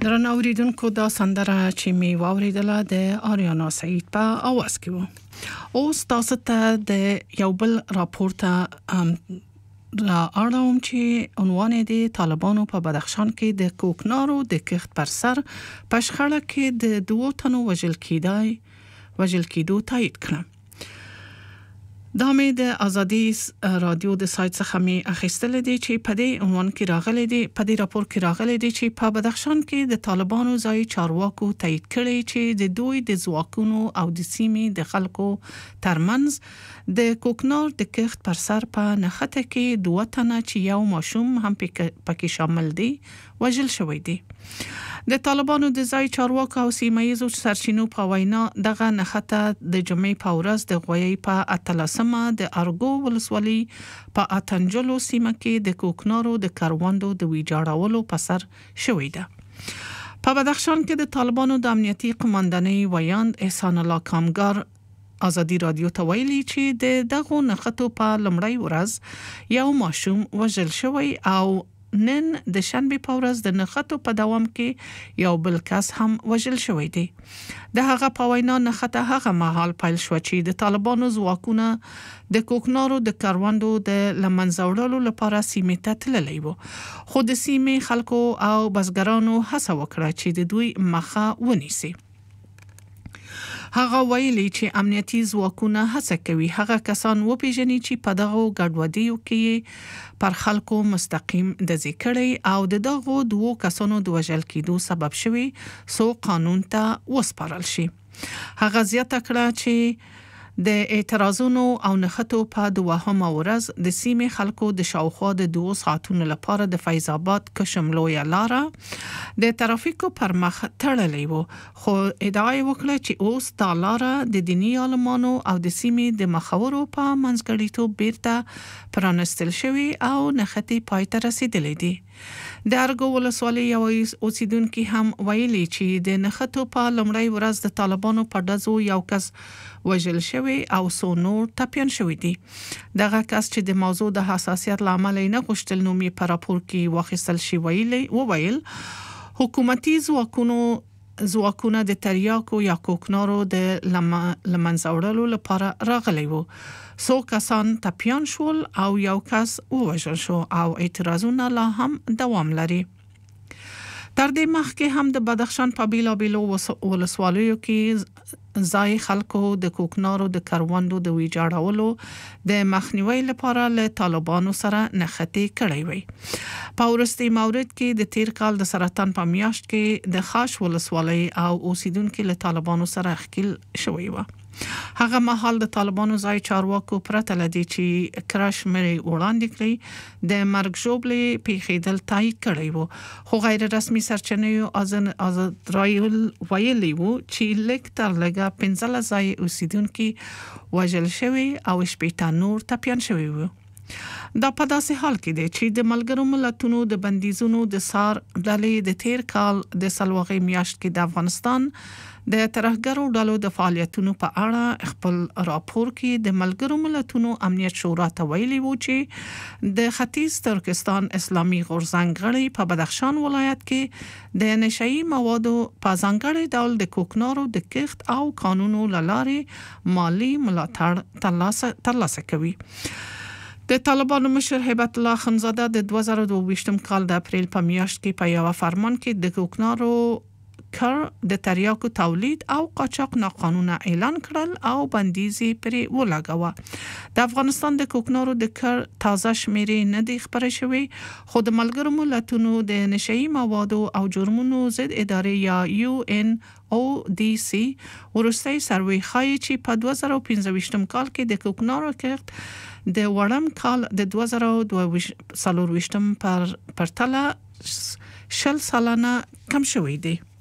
درنو اوریدونکو دا سندره چې می واوریدله د آریانا سعید په اواز کې وو. اوس تاسو ته د یو بل راپورته را اړوم چې عنوان دی طالبانو په بدخشان کې د کوکنارو د کښت پر سر په شخړه کې د 2 تنو وژل کېدو تایید کړه. دا مې د ازادي رادیو د سایت څخه مې اخیستل دي چې په دې عنوان کې راغلي دي، په دې راپور کې راغلي دي چې په بدخشان کې د طالبانو ځای چارواکو تایید کړي چې د دوی د ځواکونو او د سیمې د خلکو ترمنځ د کوکنار د کښت پر سر په نښته کې 2 تنه چې یو ماشوم هم پکې شامل دي وژل شوی دي. د طالبانو د ځای چارواکو او سیمایي سرچینو په وینا دغه نښته د جمعې په ورځ د غویي په 18مه د ارګو ولسوالۍ په اتنجلو سیمه کې د کوکنارو د کروندو د ویجاړولو په سر شوې ده. په بدخشان کې د طالبانو د امنیتي قماندانۍ ویاند احسان الله کامګار ازادي رادیو ته ویلي چې د دغه نښتو په لمړی ورځ یو ماشوم وژل شوی او نن د شنبه په ورځ د نښتو په دوام کې یو بل کس هم وژل شوی دی. د هغه په وینا نښته هغه مهال پیل شو چې د طالبانو ځواکونه د کوکنارو د کروندو د لمنځوړلو لپاره سیمې ته تللی وو، خو د سیمې خلکو او بزګرانو هڅه وکړه چې د دوی مخه ونیسي. هغه ویلي چې امنیتي ځواکونه هڅه کوي هغه کسان وپیژني چې په دغه ګډوډیو کې پر خلکو مستقیم د ذکرې او د دغه 2 کسانو د وژل کېدو سبب شوي سو قانون ته وسپارل شي. هغه زیاته کړه چې د اعتراضونو او نښتو په 2مه ورځ د سیمې خلکو د شاوخوا د 2 ساعتونو لپاره د فیض آباد کشملویه لاره د ترافیکو پر مخ تړلې وو، خو ادعا وکړه چې اوس دا لاره د دینی عالمانو او د سیمې د مخورو په منځګړیتوب بیرته پرانستل شوی او نښتې پای ته رسیدلې دي. د ارګو ولسوالۍ یو اوسیدونکو هم ویلي چې د نښتو په لمړی ورځ د طالبانو په ډزو یو کس وژل شوی او څو نور ټپیان شوی دي. دغه کس چې د موضوع د حساسیت لامل نه غوښتل نوم یې په راپور کې واخیستل شي ویل حکومتي ځواکونه د تریاکو یا کوکنارو د لمنځوړلو لپاره راغلي وو. څو کسان ټپیان شول او یو کس ووژل شو او اعتراضونه لا هم دوام لري. تر دې مخکې هم د بدخشان په بیلابیلو ولسوالیو کې ځای خلکو د کوکنارو د کروندو د ویجاړولو د مخنیوي لپاره له طالبانو سره نښتې کړې وي. په وروستي مورد کې د تیر کال د سرطان په میاشت کې د خاش ولسوالۍ او اوسیدونکو له طالبانو سره ښکیل شوی و. هغه مهال د طالبانو ځای چارواکو پرته لدی چې کرش مې وړاندې کړی د مرګ ژوبلې پیښیدل تایید کړی وو، خو غیر رسمي سرچینې آزاد رایل ویلي وو چې لیک تر لږه 15 ځای اوسیدونکو وژل شوی او 18 نور ټپیان شوی وو. دا په داسې حال کې دی چې د ملګرو ملتونو د بندیزونو د سار ډلې د تیر کال د سلوغې میاشت کې د افغانستان د ترهګرو ډلو د فعالیتونو په اړه خپل راپور کې د ملګرو ملتونو امنیت شورا ته ویلي وو چې د ختیځ ترکستان اسلامي غورځنګ غړي په بدخشان ولایت کې د نشئی موادو په ځانګړي ډول د کوکنارو د کښت او قانونو لارې مالی ملاتړ ترلاسه کوي. د طالبانو مشر هیبت الله خنزاده د 2022 کال د اپریل په میاشت کې په یو فرمان کې د کوکنارو د تریاکو تولید او قاچاق ناقانونه اعلان کړل او بندیزي پرې ولګاوه. د افغانستان د کوکنارو د کار تازه شمیرې نه دی خبرې شوی، خو د ملګرو ملتونو د نشئی موادو او جرمونو ضد ادارې یا UNODC ورستۍ سروې ښایي چې په 2015 کال کې د کوکنارو کښت د وړم کال د 2024 پرتله 10 سلنه کم شوی دی.